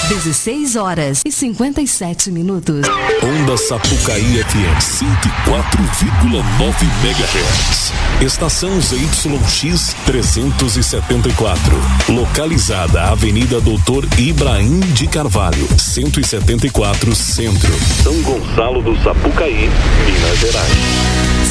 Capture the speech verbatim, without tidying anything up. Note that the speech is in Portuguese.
dezesseis horas e cinquenta e sete minutos. Onda Sapucaí F M cento e quatro vírgula nove megahertz. Estação Z Y X trezentos e setenta e quatro. Localizada Avenida Doutor Ibrahim de Carvalho, cento e setenta e quatro, Centro, São Gonçalo do Sapucaí, Minas Gerais.